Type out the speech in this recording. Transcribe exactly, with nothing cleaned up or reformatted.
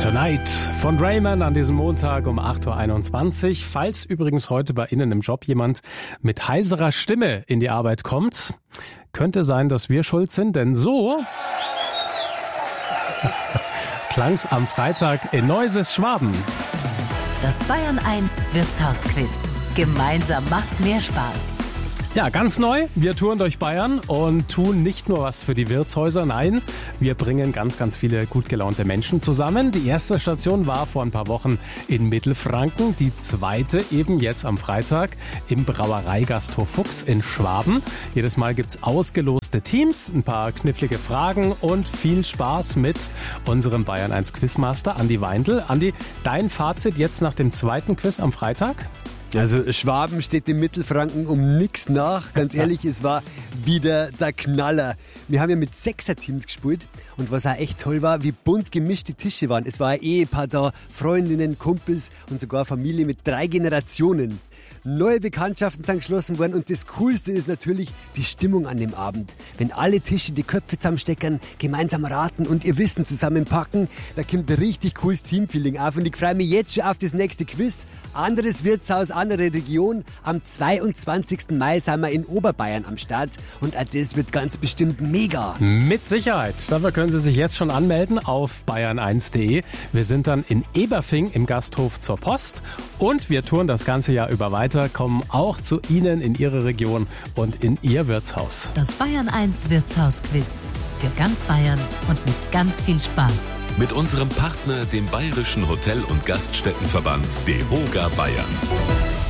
Tonight von Raymond an diesem Montag um acht Uhr einundzwanzig. Falls übrigens heute bei Ihnen im Job jemand mit heiserer Stimme in die Arbeit kommt, könnte sein, dass wir schuld sind, denn so klang's am Freitag in Neuses Schwaben. Das Bayern eins Wirtshausquiz. Gemeinsam macht's mehr Spaß. Ja, ganz neu. Wir touren durch Bayern und tun nicht nur was für die Wirtshäuser. Nein, wir bringen ganz, ganz viele gut gelaunte Menschen zusammen. Die erste Station war vor ein paar Wochen in Mittelfranken. Die zweite eben jetzt am Freitag im Brauereigasthof Fuchs in Schwaben. Jedes Mal gibt's ausgeloste Teams, ein paar knifflige Fragen und viel Spaß mit unserem Bayern eins Quizmaster Andi Weindl. Andi, dein Fazit jetzt nach dem zweiten Quiz am Freitag? Also Schwaben steht dem Mittelfranken um nichts nach. Ganz ehrlich, es war wieder der Knaller. Wir haben ja mit Sechser-Teams gespielt und was auch echt toll war, wie bunt gemischt die Tische waren. Es war ein Ehepaar da, Freundinnen, Kumpels und sogar Familie mit drei Generationen. Neue Bekanntschaften sind geschlossen worden und das Coolste ist natürlich die Stimmung an dem Abend. Wenn alle Tische die Köpfe zusammenstecken, gemeinsam raten und ihr Wissen zusammenpacken, da kommt ein richtig cooles Teamfeeling auf und ich freue mich jetzt schon auf das nächste Quiz. Anderes Wirtshaus, andere Region. Am zweiundzwanzigsten Mai sind wir in Oberbayern am Start und auch das wird ganz bestimmt mega. Mit Sicherheit. Dafür können Sie sich jetzt schon anmelden auf bayern eins punkt de. Wir sind dann in Eberfing im Gasthof zur Post und wir touren das ganze Jahr über weiter, kommen auch zu Ihnen in Ihre Region und in Ihr Wirtshaus. Das Bayern eins Wirtshausquiz. Für ganz Bayern und mit ganz viel Spaß. Mit unserem Partner, dem Bayerischen Hotel- und Gaststättenverband DEHOGA Bayern.